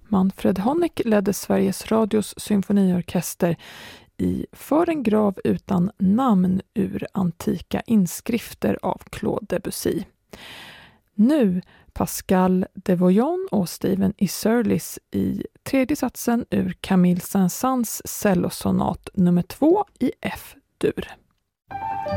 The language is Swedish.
Manfred Honeck ledde Sveriges Radios symfoniorkester i För en grav utan namn ur antika inskrifter av Claude Debussy. Nu Pascal Devoyon och Steven Iserlis i tredje satsen ur Camille Saint-Saëns cellosonat nummer 2 i F-dur.